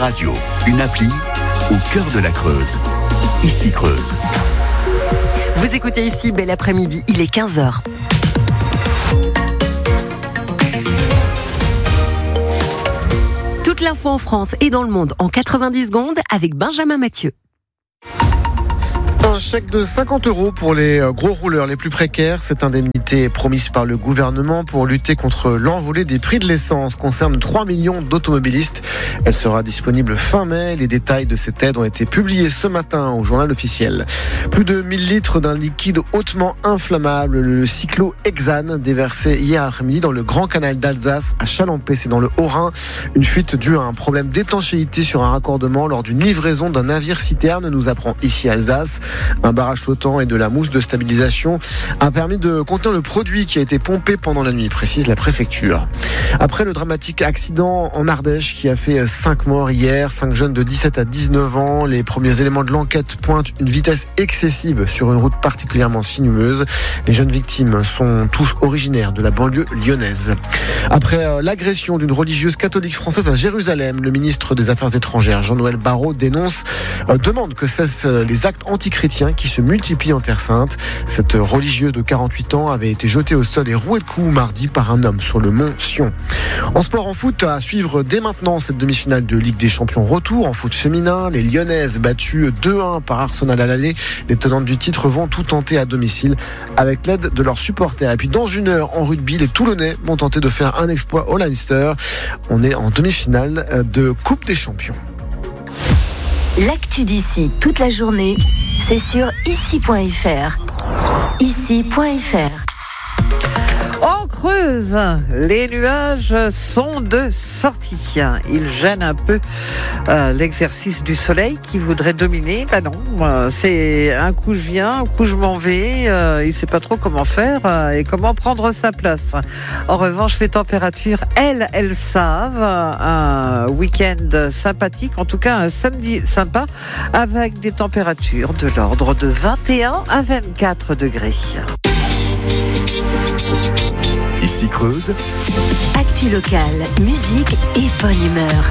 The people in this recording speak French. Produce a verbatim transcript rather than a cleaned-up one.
radio, une appli au cœur de la Creuse. Ici Creuse. Vous écoutez ici, bel après-midi, il est quinze heures. Toute l'info en France et dans le monde en quatre-vingt-dix secondes avec Benjamin Mathieu. Un chèque de cinquante euros pour les gros rouleurs les plus précaires. Cette indemnité promise par le gouvernement pour lutter contre l'envolée des prix de l'essence concerne trois millions d'automobilistes. Elle sera disponible fin mai. Les détails de cette aide ont été publiés ce matin au journal officiel. Plus de mille litres d'un liquide hautement inflammable, le cyclohexane, déversé hier après-midi dans le Grand Canal d'Alsace à Chalampé, c'est dans le Haut-Rhin. Une fuite due à un problème d'étanchéité sur un raccordement lors d'une livraison d'un navire-citerne, nous apprend ici Alsace. Un barrage flottant et de la mousse de stabilisation a permis de contenir le produit qui a été pompé pendant la nuit, précise la préfecture. Après le dramatique accident en Ardèche qui a fait cinq morts hier, cinq jeunes de dix-sept à dix-neuf ans, les premiers éléments de l'enquête pointent une vitesse excessive sur une route particulièrement sinueuse. Les jeunes victimes sont tous originaires de la banlieue lyonnaise. Après l'agression d'une religieuse catholique française à Jérusalem, le ministre des Affaires étrangères Jean-Noël Barrot dénonce, euh, demande que cessent les actes antichrétiens qui se multiplient en Terre Sainte. Cette religieuse de quarante-huit ans avait été jetée au sol et rouée de coups mardi par un homme sur le mont Sion. En sport, en foot, à suivre dès maintenant cette demi-finale de Ligue des Champions retour. En foot féminin, les Lyonnaises battues deux un par Arsenal à l'aller. Les tenantes du titre vont tout tenter à domicile avec l'aide de leurs supporters. Et puis dans une heure en rugby, les Toulonnais vont tenter de faire un exploit au Leinster. On est en demi-finale de Coupe des Champions. L'actu d'ici toute la journée, c'est sur ici point f r. ici point f r. En Creuse, les nuages sont de sortie. Ils gênent un peu euh, l'exercice du soleil qui voudrait dominer. Ben non, euh, c'est un coup je viens, un coup je m'en vais. Euh, il ne sait pas trop comment faire euh, et comment prendre sa place. En revanche, les températures, elles, elles savent. Un week-end sympathique, en tout cas un samedi sympa, avec des températures de l'ordre de vingt et un à vingt-quatre degrés. Ici Creuse. Actu locale, musique et bonne humeur.